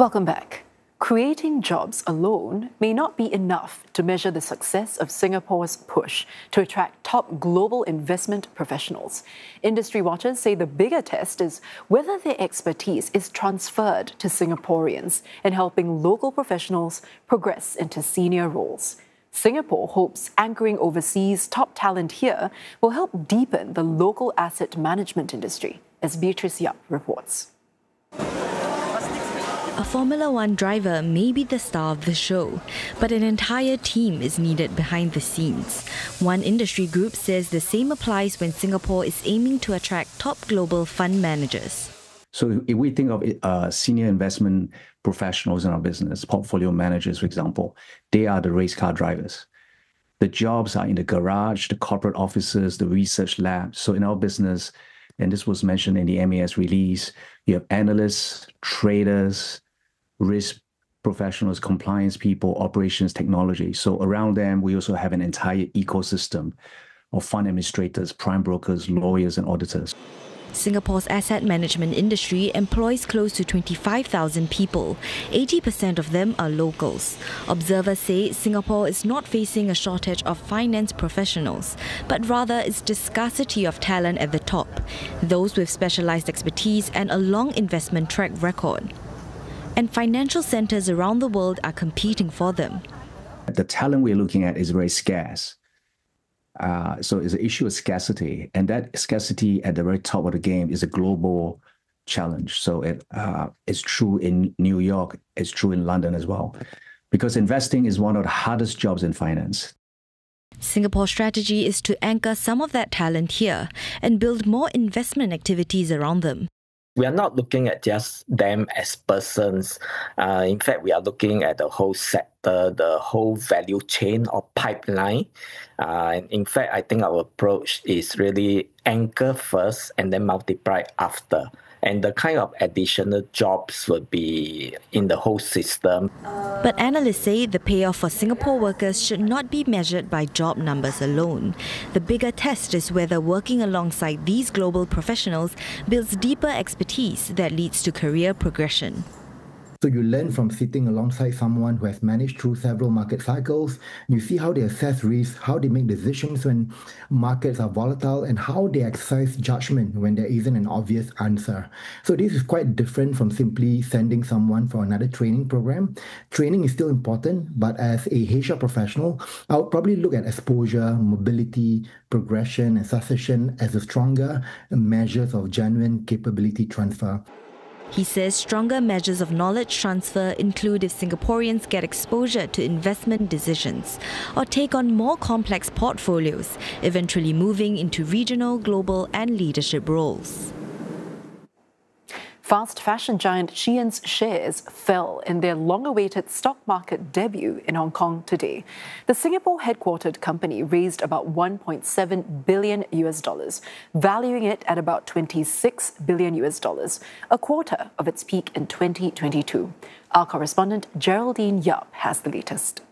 Welcome back. Creating jobs alone may not be enough to measure the success of Singapore's push to attract top global investment professionals. Industry watchers say the bigger test is whether their expertise is transferred to Singaporeans in helping local professionals progress into senior roles. Singapore hopes anchoring overseas top talent here will help deepen the local asset management industry, as Beatrice Yap reports. A Formula One driver may be the star of the show, but an entire team is needed behind the scenes. One industry group says the same applies when Singapore is aiming to attract top global fund managers. So if we think of senior investment professionals in our business, portfolio managers, for example, they are the race car drivers. The jobs are in the garage, the corporate offices, the research labs. So in our business, and this was mentioned in the MAS release, you have analysts, traders, risk professionals, compliance people, operations, technology. So around them, we also have an entire ecosystem of fund administrators, prime brokers, lawyers, and auditors. Singapore's asset management industry employs close to 25,000 people. 80% of them are locals. Observers say Singapore is not facing a shortage of finance professionals, but rather its the scarcity of talent at the top, those with specialized expertise and a long investment track record. And financial centers around the world are competing for them. The talent we're looking at is very scarce. So it's an issue of scarcity, and that scarcity at the very top of the game is a global challenge. So it's true in New York, it's true in London as well, because investing is one of the hardest jobs in finance. Singapore's strategy is to anchor some of that talent here and build more investment activities around them. We are not looking at just them as persons. In fact, we are looking at the whole sector, the whole value chain or pipeline. And in fact, I think our approach is really anchor first and then multiply after. And the kind of additional jobs would be in the whole system. But analysts say the payoff for Singapore workers should not be measured by job numbers alone. The bigger test is whether working alongside these global professionals builds deeper expertise that leads to career progression. So you learn from sitting alongside someone who has managed through several market cycles. You see how they assess risk, how they make decisions when markets are volatile, and how they exercise judgment when there isn't an obvious answer. So this is quite different from simply sending someone for another training program. Training is still important, but as a HR professional, I would probably look at exposure, mobility, progression, and succession as the stronger measures of genuine capability transfer. He says stronger measures of knowledge transfer include if Singaporeans get exposure to investment decisions or take on more complex portfolios, eventually moving into regional, global and leadership roles. Fast fashion giant Shein's shares fell in their long-awaited stock market debut in Hong Kong today. The Singapore-headquartered company raised about $1.7 billion, valuing it at about $26 billion, a quarter of its peak in 2022. Our correspondent Geraldine Yap has the latest.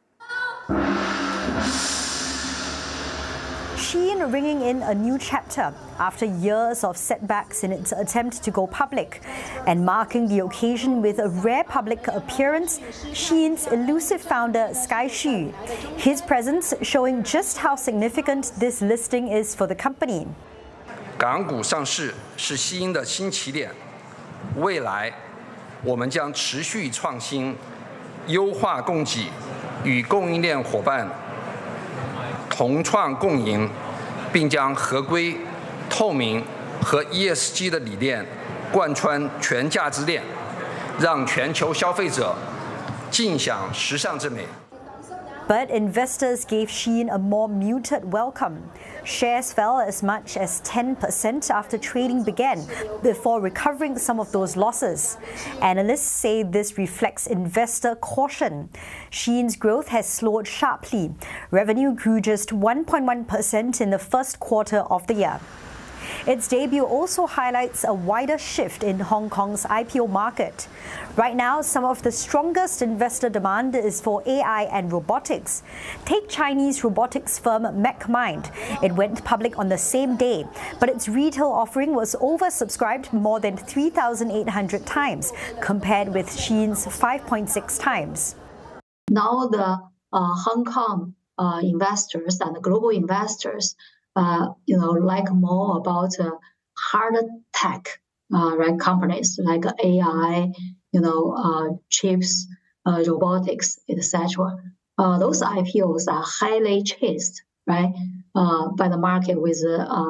Shein ringing in a new chapter after years of setbacks in its attempt to go public. And marking the occasion with a rare public appearance, Shein's elusive founder Sky Hsu. His presence showing just how significant this listing is for the company. 港股上市是Shein的新起点，未来我们将持续创新，优化供给，与供应链伙伴同创共赢，并将合规、透明和 ESG 的理念贯穿全价值链，让全球消费者尽享时尚之美。 But investors gave Shein a more muted welcome. Shares fell as much as 10% after trading began, before recovering some of those losses. Analysts say this reflects investor caution. Shein's growth has slowed sharply. Revenue grew just 1.1% in the first quarter of the year. Its debut also highlights a wider shift in Hong Kong's IPO market. Right now, some of the strongest investor demand is for AI and robotics. Take Chinese robotics firm MechMind. It went public on the same day, but its retail offering was oversubscribed more than 3,800 times, compared with Shein's 5.6 times. Now the Hong Kong investors and global investors, like more about hard tech, right? Companies like AI, chips, robotics, etc. Those IPOs are highly chased, right, by the market with,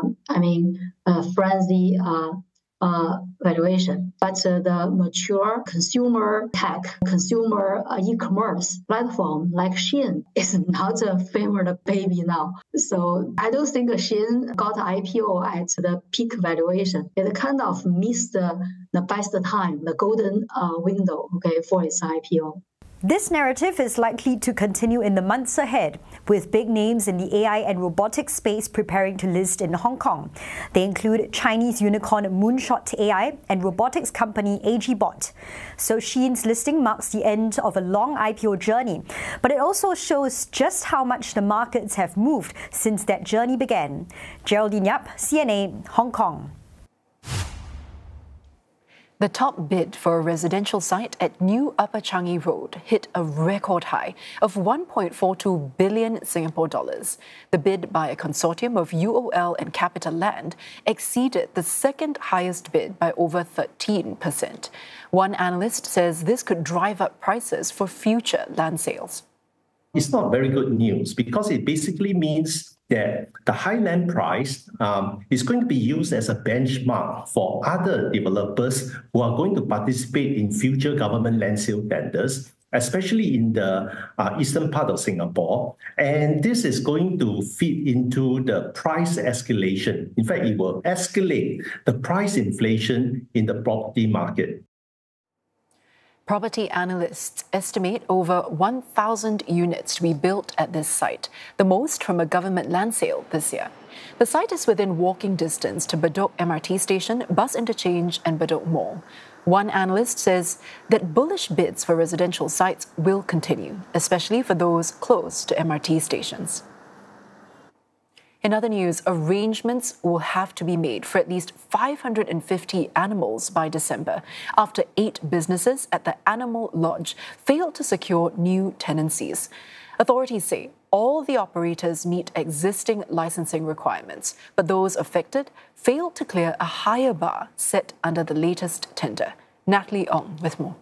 frenzy valuation. But the mature consumer tech, consumer e-commerce platform like Shein is not a favorite baby now. So I don't think Shein got IPO at the peak valuation. It kind of missed the best time, the golden window, for its IPO. This narrative is likely to continue in the months ahead, with big names in the AI and robotics space preparing to list in Hong Kong. They include Chinese unicorn Moonshot AI and robotics company AGBot. So Shein's listing marks the end of a long IPO journey, but it also shows just how much the markets have moved since that journey began. Geraldine Yap, CNA, Hong Kong. The top bid for a residential site at New Upper Changi Road hit a record high of 1.42 billion Singapore dollars. The bid by a consortium of UOL and CapitaLand exceeded the second highest bid by over 13%. One analyst says this could drive up prices for future land sales. It's not very good news because it basically means that the high land price is going to be used as a benchmark for other developers who are going to participate in future government land sale tenders, especially in the eastern part of Singapore. And this is going to feed into the price escalation. In fact, it will escalate the price inflation in the property market. Property analysts estimate over 1,000 units to be built at this site, the most from a government land sale this year. The site is within walking distance to Bedok MRT station, bus interchange and Bedok Mall. One analyst says that bullish bids for residential sites will continue, especially for those close to MRT stations. In other news, arrangements will have to be made for at least 550 animals by December after 8 businesses at the Animal Lodge failed to secure new tenancies. Authorities say all the operators meet existing licensing requirements, but those affected failed to clear a higher bar set under the latest tender. Natalie Ong with more.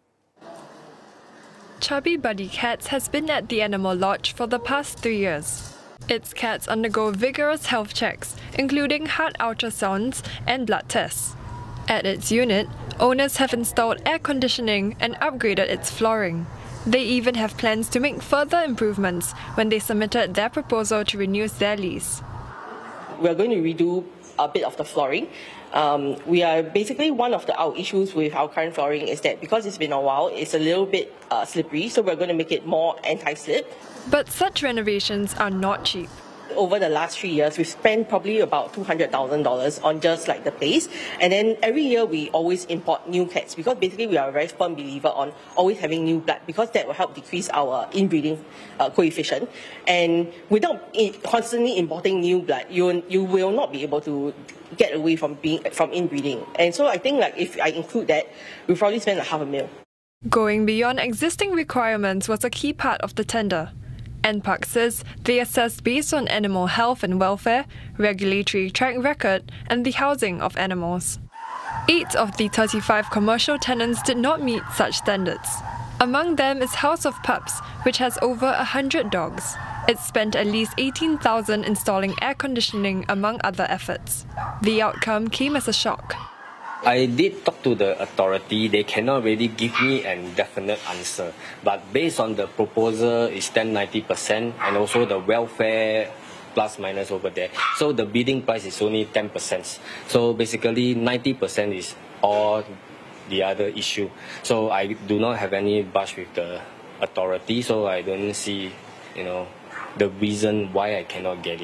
Chubby Buddy Cats has been at the Animal Lodge for the past 3 years. Its cats undergo vigorous health checks, including heart ultrasounds and blood tests. At its unit, owners have installed air conditioning and upgraded its flooring. They even have plans to make further improvements when they submitted their proposal to renew their lease. We are going to redo a bit of the flooring. We are basically, one of our issues with our current flooring is that because it's been a while, it's a little bit slippery, so we're going to make it more anti-slip. But such renovations are not cheap. Over the last 3 years, we've spent probably about $200,000 on just like the place. And then every year we always import new cats because basically we are a very firm believer on always having new blood because that will help decrease our inbreeding coefficient. And without constantly importing new blood, you will not be able to get away from inbreeding. And so I think like if I include that, we'll probably spend $500,000. Going beyond existing requirements was a key part of the tender. NParks says they assessed based on animal health and welfare, regulatory track record, and the housing of animals. 8 of the 35 commercial tenants did not meet such standards. Among them is House of Pups, which has over 100 dogs. It spent at least $18,000 installing air conditioning among other efforts. The outcome came as a shock. I did talk to the authority. They cannot really give me a definite answer. But based on the proposal, it's 90%, and also the welfare plus minus over there. So the bidding price is only 10%. So basically 90% is all the other issue. So I do not have any brush with the authority, so I don't see, the reason why I cannot get it.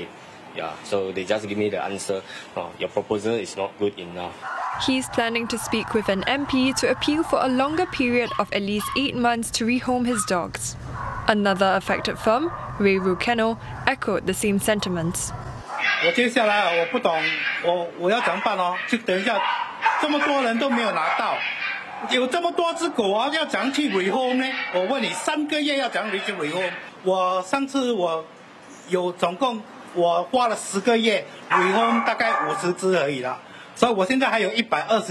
Yeah, so they just give me the answer, your proposal is not good enough. He's planning to speak with an MP to appeal for a longer period of at least 8 months to rehome his dogs. Another affected firm, Reiru Kennel, echoed the same sentiments. 我接下来我不懂，我要怎么办哦？就等一下，这么多人都没有拿到，有这么多只狗啊，要怎样去 rehome 呢？我问你，3个月要怎样去 rehome？ 我上次我有总共我花了10个月 rehome 大概50只而已啦，所以我现在还有120。